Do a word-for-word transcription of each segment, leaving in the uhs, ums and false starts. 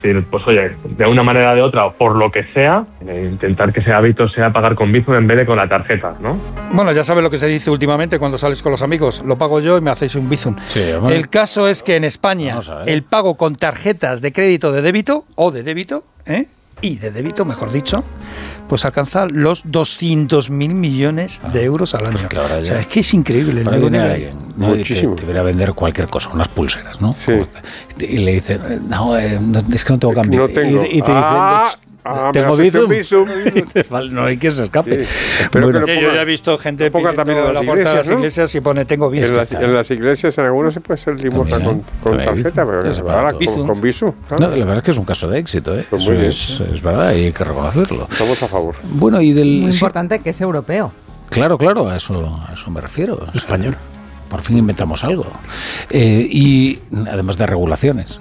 Pues oye, de una manera o de otra, o por lo que sea, eh, intentar que ese hábito sea pagar con Bizum en vez de con la tarjeta, ¿no? Bueno, ya sabes lo que se dice últimamente cuando sales con los amigos, lo pago yo y me hacéis un Bizum. Sí, bueno. El caso es que en España el pago con tarjetas de crédito de débito, o de débito, ¿eh? y de débito, mejor dicho, pues alcanza los doscientos mil millones ah, de euros al año. Pues claro, o sea, es que es increíble el negocio que hay. Muchísimo. Te, te viene a vender cualquier cosa, unas pulseras, ¿no? Sí. Y le dicen, no, eh, no, es que no tengo cambio. No tengo. Y, y te ah. dicen, Ah, tengo Bizum. Vale, no hay que se escape. Sí. Pero bueno, que yo ya he visto gente pidiendo también en la puerta de las iglesias, ¿no? Y pone tengo Bizum. En las, en las iglesias en algunos se puede hacer limosna con, con tarjeta, pero es verdad, con, con Bizum. Claro. No, la verdad es que es un caso de éxito, ¿eh? Pues Eso es, es verdad y hay que reconocerlo. Estamos a favor. Bueno, y del muy importante sí. que es europeo. Claro, claro, a eso, a eso me refiero. Español. Por fin inventamos algo. Eh, y además de regulaciones.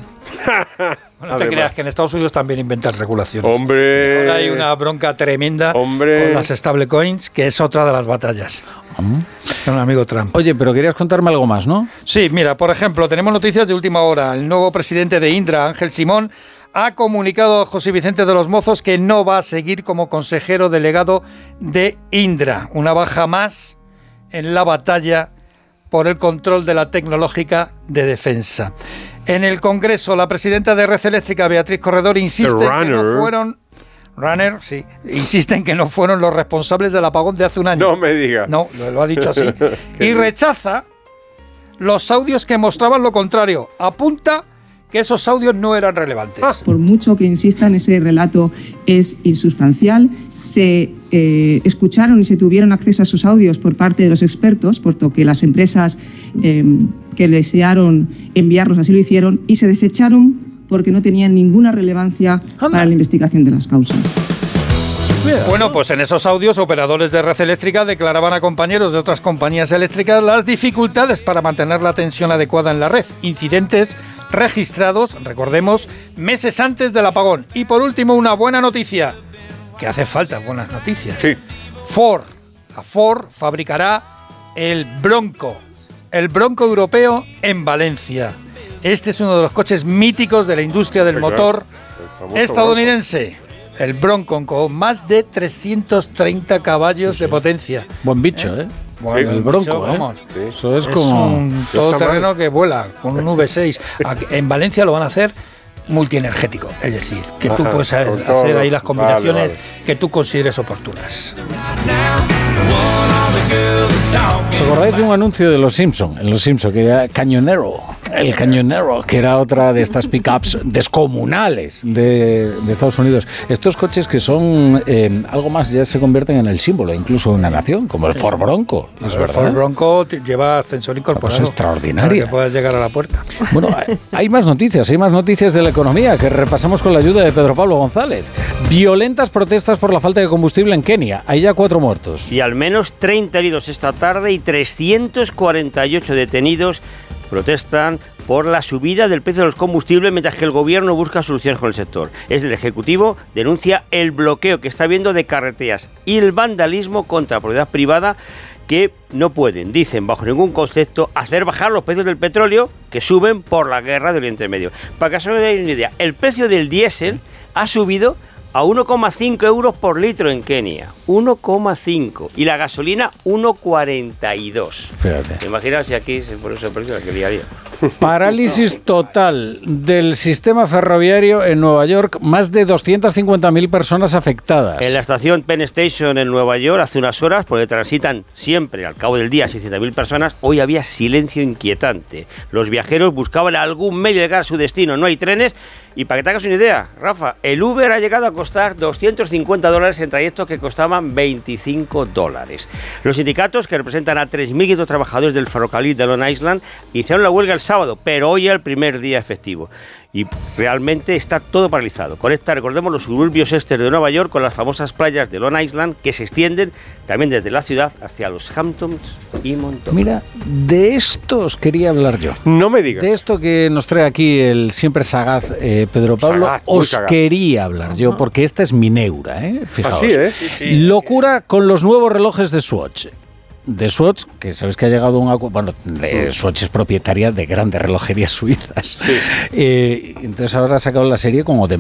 No te creas que en Estados Unidos también inventan regulaciones. Hombre. Ahora hay una bronca tremenda Hombre. con las stablecoins, que es otra de las batallas. ¿Mm? Con un amigo Trump. Oye, pero querías contarme algo más, ¿no? Sí, mira, por ejemplo, tenemos noticias de última hora. El nuevo presidente de Indra, Ángel Simón, ha comunicado a José Vicente de los Mozos que no va a seguir como consejero delegado de Indra. Una baja más en la batalla por el control de la tecnológica de defensa. En el Congreso, la presidenta de Red Eléctrica, Beatriz Corredor, insiste en que no fueron... Runner, sí. Insiste en que no fueron los responsables del apagón de hace un año. No me digas. No, lo, lo ha dicho así. Y rechaza los audios que mostraban lo contrario. Apunta que esos audios no eran relevantes. Ah. Por mucho que insistan, ese relato es insustancial. Se eh, escucharon y se tuvieron acceso a esos audios por parte de los expertos, puesto que las empresas eh, que desearon enviarlos así lo hicieron, y se desecharon porque no tenían ninguna relevancia Anda. para la investigación de las causas. Bueno, pues en esos audios, operadores de Red Eléctrica declaraban a compañeros de otras compañías eléctricas las dificultades para mantener la tensión adecuada en la red. Incidentes registrados, recordemos, meses antes del apagón. Y por último, una buena noticia, que hace falta buenas noticias. Sí. Ford, la Ford fabricará el Bronco, el Bronco europeo en Valencia. Este es uno de los coches míticos de la industria del sí, motor claro. estadounidense. Bronco. El Bronco, con más de trescientos treinta caballos sí, sí. de potencia. Buen bicho, ¿eh? ¿eh? Bueno, el Bronco, bicho, ¿eh? Vamos. Sí. Eso es, es como... un todoterreno que vuela, con un V seis. En Valencia lo van a hacer multienergético, es decir, que tú Ajá, puedes hacer todo. ahí las combinaciones vale, vale. que tú consideres oportunas. ¿Os acordáis de un anuncio de Los Simpson? En Los Simpson, que era Cañonero. El Cañonero, que era otra de estas pickups descomunales de, de Estados Unidos. Estos coches que son eh, algo más, ya se convierten en el símbolo, incluso de una nación, como el Ford Bronco. Es el verdad. Ford Bronco lleva ascensor incorporado. Es extraordinaria. Para que puedas llegar a la puerta. Bueno, hay más noticias, hay más noticias de la economía que repasamos con la ayuda de Pedro Pablo González. Violentas protestas por la falta de combustible en Kenia. Hay ya cuatro muertos. Y al menos treinta heridos esta tarde y trescientos cuarenta y ocho detenidos protestan por la subida del precio de los combustibles mientras que el gobierno busca soluciones con el sector. Es el Ejecutivo denuncia el bloqueo que está habiendo de carreteras y el vandalismo contra la propiedad privada que no pueden, dicen, bajo ningún concepto, hacer bajar los precios del petróleo que suben por la guerra de Oriente Medio. Para que se os hagáis una idea, el precio del diésel ha subido a uno coma cinco euros por litro en Kenia, uno coma cinco, y la gasolina uno coma cuarenta y dos. Fíjate. Imaginaos si aquí se pone ese precio aquel día a día. Parálisis total del sistema ferroviario en Nueva York, más de doscientas cincuenta mil personas afectadas. En la estación Penn Station en Nueva York, hace unas horas, porque transitan siempre al cabo del día seiscientas mil personas, hoy había silencio inquietante. Los viajeros buscaban algún medio de llegar a su destino, no hay trenes. Y para que te hagas una idea, Rafa, el Uber ha llegado a costar doscientos cincuenta dólares en trayectos que costaban veinticinco dólares. Los sindicatos, que representan a tres mil quinientos trabajadores del ferrocarril de Long Island, hicieron la huelga el sábado, pero hoy es el primer día efectivo. Y realmente está todo paralizado. Conecta, recordemos, los suburbios este de Nueva York con las famosas playas de Long Island, que se extienden también desde la ciudad hacia los Hamptons y Montauk. Mira, de esto os quería hablar yo. No me digas. De esto que nos trae aquí el siempre sagaz eh, Pedro Pablo, sagaz, os sagaz. quería hablar yo, porque esta es mi neura, ¿eh? Fijaos. Así, ¿eh? Sí, sí, Locura con los nuevos relojes de Swatch. de Swatch, que sabes que ha llegado a un acuerdo, bueno, de Swatch es propietaria de grandes relojerías suizas. Sí. Eh, entonces ahora ha sacado la serie como de